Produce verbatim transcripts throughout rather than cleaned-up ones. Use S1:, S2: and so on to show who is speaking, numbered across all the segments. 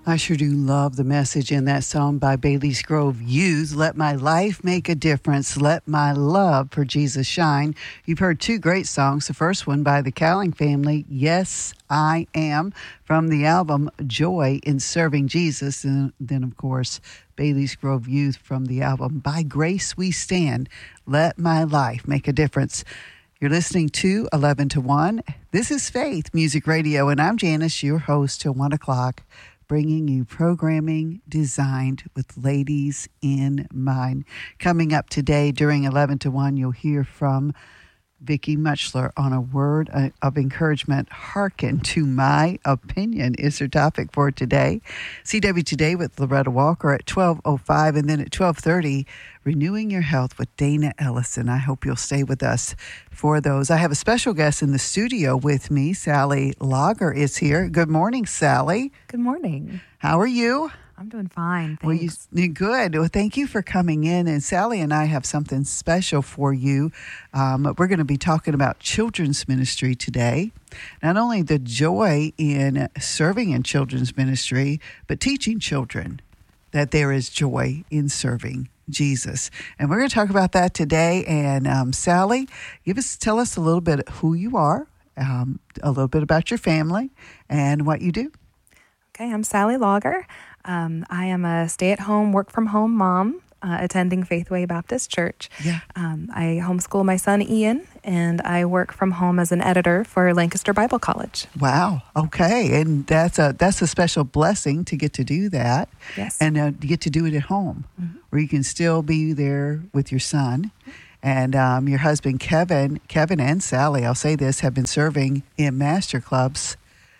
S1: I sure do love the message in that song by Bailey's Grove Youth. Let my life make a difference. Let my love for Jesus shine. You've heard two great songs. The first one by the Cowling family, Yes, I Am, from the album Joy in Serving Jesus. And then, of course, Bailey's Grove Youth from the album By Grace We Stand. Let my life make a difference. You're listening to eleven to one. This is Faith Music Radio, and I'm Janice, your host till one o'clock. Bringing you programming designed with ladies in mind. Coming up today during eleven to one, you'll hear from Vicki Muchler on a word of encouragement. Hearken to my opinion is her topic for today. C W Today with Loretta Walker at twelve oh five, and then at twelve thirty, Renewing Your Health with Dana Ellison. I hope you'll stay with us for those. I have a special guest in the studio with me. Sally Lager is here. Good morning, Sally.
S2: Good morning.
S1: How are you?
S2: I'm doing fine, thanks.
S1: Well, you, you're good. Well, thank you for coming in. And Sally and I have something special for you. Um, we're going to be talking about children's ministry today. Not only the joy in serving in children's ministry, but teaching children that there is joy in serving Jesus. And we're going to talk about that today. And um, Sally, give us, tell us a little bit who you are, um, a little bit about your family, and what you do.
S2: Okay, I'm Sally Lager. Um, I am a stay-at-home, work-from-home mom uh, attending Faithway Baptist Church.
S1: Yeah.
S2: Um, I homeschool my son, Ian, and I work from home as an editor for Lancaster Bible College.
S1: Wow. Okay. And that's a that's a special blessing to get to do that.
S2: Yes.
S1: And uh, to get to do it at home, mm-hmm. where you can still be there with your son. And um, your husband, Kevin, Kevin and Sally, I'll say this, have been serving in master clubs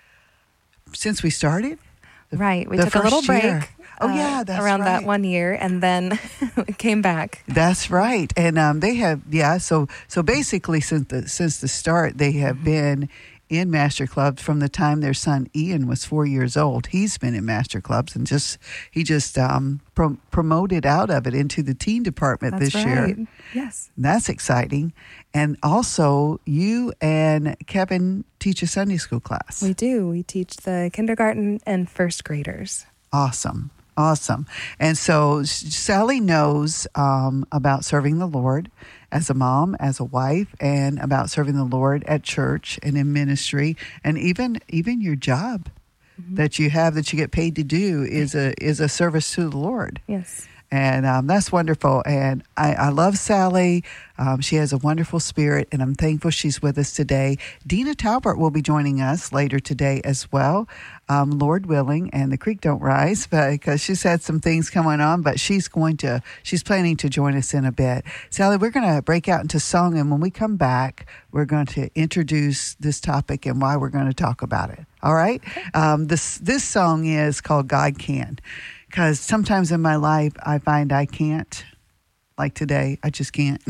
S1: since we started.
S2: The, right. We took a little break.
S1: Year. Oh, uh, yeah, that's
S2: around
S1: right.
S2: that one year, and then came back.
S1: That's right. And um, they have, yeah, so so basically since the, since the start, they have mm-hmm. been in master clubs from the time their son Ian was four years old. He's been in master clubs, and just he just um, pro- promoted out of it into the teen department
S2: That's
S1: this
S2: right.
S1: year.
S2: Yes.
S1: That's exciting. And also, you and Kevin teach a Sunday school class.
S2: We do. We teach the kindergarten and first graders.
S1: Awesome. Awesome. And so Sally knows um, about serving the Lord as a mom, as a wife, and about serving the Lord at church and in ministry, and even even your job mm-hmm. that you have that you get paid to do is a is a service to the Lord.
S2: Yes.
S1: And um, that's wonderful. And I, I love Sally. Um, she has a wonderful spirit, and I'm thankful she's with us today. Dina Talbert will be joining us later today as well, um, Lord willing, and the creek don't rise, because she's had some things going on, but she's going to, she's planning to join us in a bit. Sally, we're going to break out into song, and when we come back, we're going to introduce this topic and why we're going to talk about it. All right? Um, this, this song is called God Can. Because sometimes in my life, I find I can't. Like today, I just can't.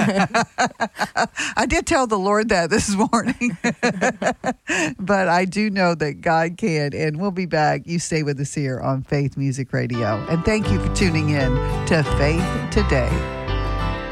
S1: I did tell the Lord that this morning. But I do know that God can. And we'll be back. You stay with us here on Faith Music Radio. And thank you for tuning in to Faith Today.